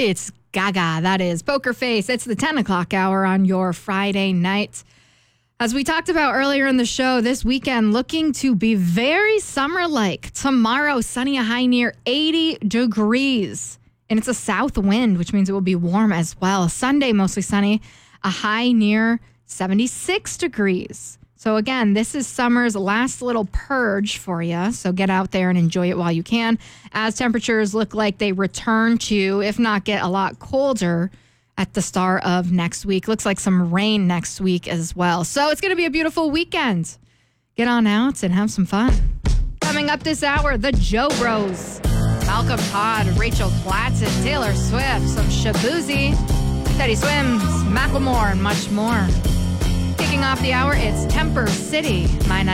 It's Gaga. That is Poker Face. It's the 10 o'clock hour on your Friday night. As we talked about earlier in the show, this weekend looking to be very summer-like. Tomorrow, sunny, a high near 80 degrees. And it's a south wind, which means it will be warm as well. Sunday, mostly sunny, a high near 76 degrees. So again, this is summer's last little purge for you. So get out there and enjoy it while you can. As temperatures look like they return to, if not get a lot colder at the start of next week. Looks like some rain next week as well. So it's going to be a beautiful weekend. Get on out and have some fun. Coming up this hour, the Joe Bros. Malcolm Todd, Rachel Klatten, Taylor Swift, some Shabuzi, Teddy Swims, Macklemore, and much more. Kicking off the hour, it's Temper City, My Night.